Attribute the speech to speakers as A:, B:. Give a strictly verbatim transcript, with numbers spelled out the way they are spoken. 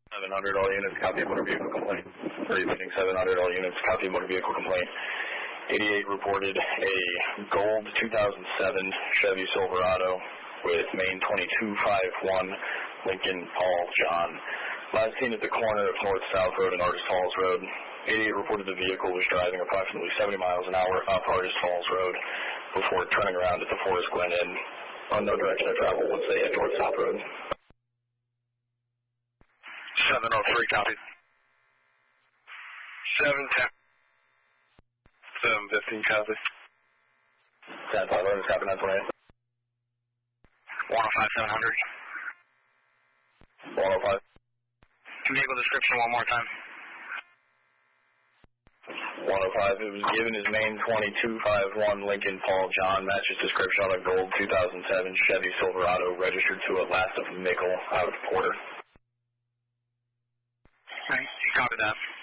A: seven hundred, all units, copy motor vehicle complaint. Repeating seven hundred, all units, copy motor vehicle complaint. eighty-eight reported a gold two thousand seven Chevy Silverado with main twenty-two fifty-one Lincoln Paul John. Last seen at the corner of North-South Road and Artist Falls Road. eighty-eight reported the vehicle was driving approximately seventy miles an hour up Artist Falls Road before turning around at the Forest Glen Inn. Unknown direction of travel once they hit North-South Road.
B: seven oh three, copy. seven ten. seven fifteen, copy.
A: ten five, copy nine twenty-eight.
B: one oh five, seven hundred.
A: one oh five.
B: Vehicle description one more time.
A: one oh five, it was given as main twenty-two fifty-one Lincoln Paul John, matches description on a gold two thousand seven Chevy Silverado registered to a last of nickel out of Porter.
B: Right, copy that.